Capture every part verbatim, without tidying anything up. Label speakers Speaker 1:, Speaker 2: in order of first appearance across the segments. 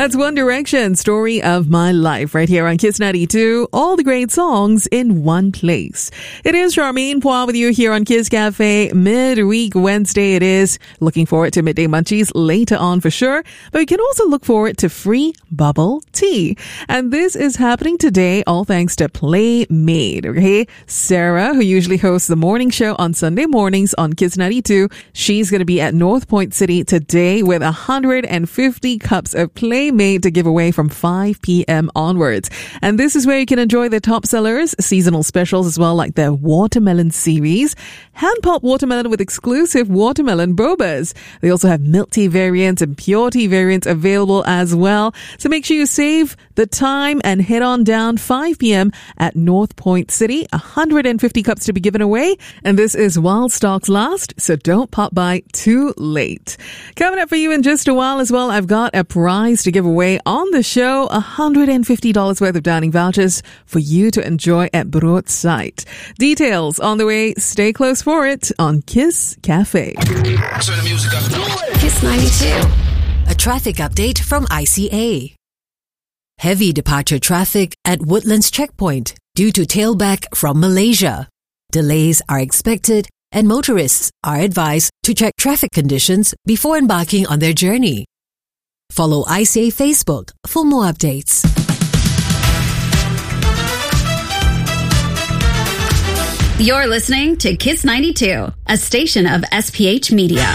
Speaker 1: That's One Direction, Story of My Life, right here on Kiss ninety-two. All the great songs in one place. It is Charmaine Poir with you here on Kiss Cafe. Midweek Wednesday it is. Looking forward to Midday Munchies later on for sure. But we can also look forward to free bubble tea. And this is happening today all thanks to Playmade. Okay, Sarah, who usually hosts the morning show on Sunday mornings on Kiss ninety-two, she's going to be at North Point City today with one hundred fifty cups of Playmade to give away from five p.m. onwards. And this is where you can enjoy their top sellers, seasonal specials as well, like their watermelon series, hand-popped watermelon with exclusive watermelon bobas. They also have milk tea variants and pure tea variants available as well. So make sure you save the time and head on down five p.m. at North Point City. one hundred fifty cups to be given away. And this is while stocks last, so don't pop by too late. Coming up for you in just a while as well, I've got a prize to give away on the show, one hundred fifty dollars worth of dining vouchers for you to enjoy at Broadside. Details on the way. Stay close for it on Kiss Cafe.
Speaker 2: Turn the music up.
Speaker 3: Kiss ninety-two. A traffic update from I C A. Heavy departure traffic at Woodlands Checkpoint due to tailback from Malaysia. Delays are expected and motorists are advised to check traffic conditions before embarking on their journey. Follow I C A Facebook for more updates.
Speaker 4: You're listening to Kiss ninety-two, a station of S P H Media.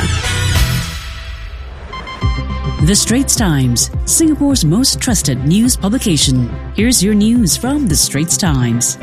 Speaker 5: The Straits Times, Singapore's most trusted news publication. Here's your news from The Straits Times.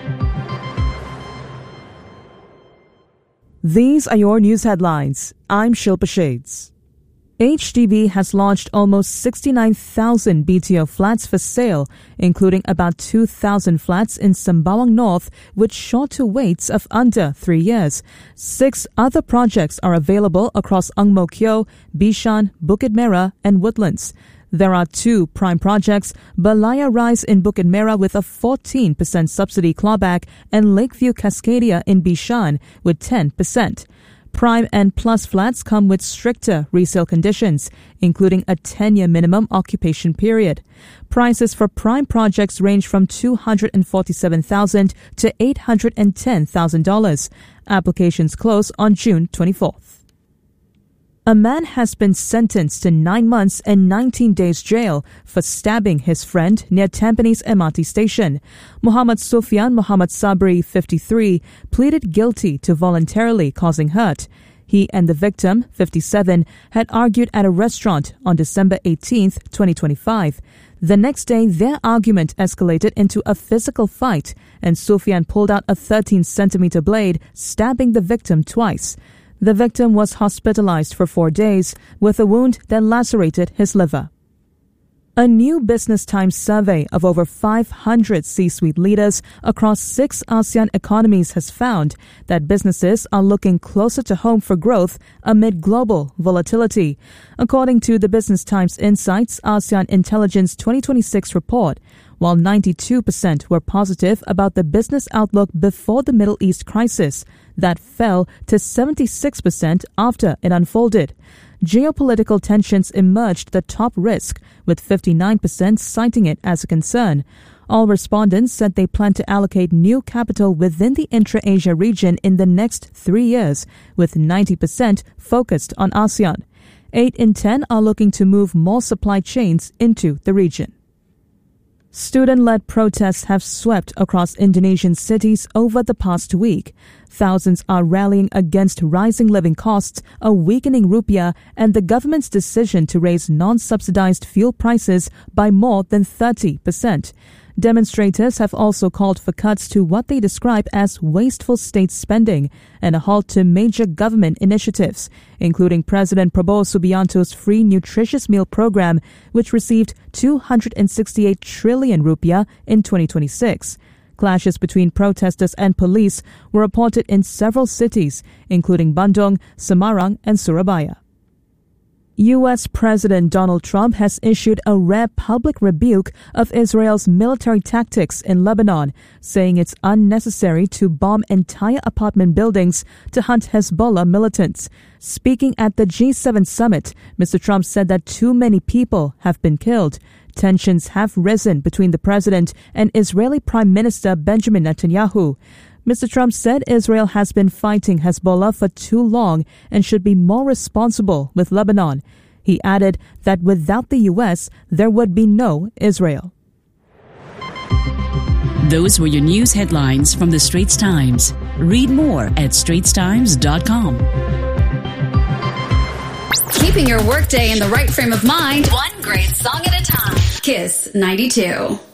Speaker 6: These are your news headlines. I'm Shilpa Shades. H D B has launched almost sixty-nine thousand B T O flats for sale, including about two thousand flats in Sembawang North with shorter waits of under three years. Six other projects are available across Ang Mo Kio, Bishan, Bukit Merah, and Woodlands. There are two prime projects, Balaya Rise in Bukit Merah with a fourteen percent subsidy clawback and Lakeview Cascadia in Bishan with ten percent. Prime and Plus flats come with stricter resale conditions, including a ten-year minimum occupation period. Prices for prime projects range from two hundred forty-seven thousand dollars to eight hundred ten thousand dollars. Applications close on June twenty-fourth. A man has been sentenced to nine months and nineteen days jail for stabbing his friend near Tampines M R T station. Muhammad Sufyan Muhammad Sabri, fifty-three, pleaded guilty to voluntarily causing hurt. He and the victim, fifty-seven, had argued at a restaurant on December eighteenth, twenty twenty-five. The next day, their argument escalated into a physical fight, and Sufyan pulled out a thirteen centimeter blade, stabbing the victim twice. The victim was hospitalized for four days with a wound that lacerated his liver. A new Business Times survey of over five hundred C-suite leaders across six ASEAN economies has found that businesses are looking closer to home for growth amid global volatility. According to the Business Times Insights ASEAN Intelligence twenty twenty-six report, while ninety-two percent were positive about the business outlook before the Middle East crisis, that fell to seventy-six percent after it unfolded. Geopolitical tensions emerged the top risk, with fifty-nine percent citing it as a concern. All respondents said they plan to allocate new capital within the intra-Asia region in the next three years, with ninety percent focused on ASEAN. Eight in ten are looking to move more supply chains into the region. Student-led protests have swept across Indonesian cities over the past week. Thousands are rallying against rising living costs, a weakening rupiah, and the government's decision to raise non-subsidized fuel prices by more than thirty percent. Demonstrators have also called for cuts to what they describe as wasteful state spending and a halt to major government initiatives, including President Prabowo Subianto's free nutritious meal program, which received two hundred sixty-eight trillion rupiah in twenty twenty-six. Clashes between protesters and police were reported in several cities, including Bandung, Semarang, and Surabaya. U S. President Donald Trump has issued a rare public rebuke of Israel's military tactics in Lebanon, saying it's unnecessary to bomb entire apartment buildings to hunt Hezbollah militants. Speaking at the G seven summit, Mister Trump said that too many people have been killed. Tensions have risen between the president and Israeli Prime Minister Benjamin Netanyahu. Mister Trump said Israel has been fighting Hezbollah for too long and should be more responsible with Lebanon. He added that without the U S, there would be no Israel.
Speaker 5: Those were your news headlines from the Straits Times. Read more at straits times dot com.
Speaker 4: Keeping your workday in the right frame of mind, one great song at a time. Kiss ninety-two.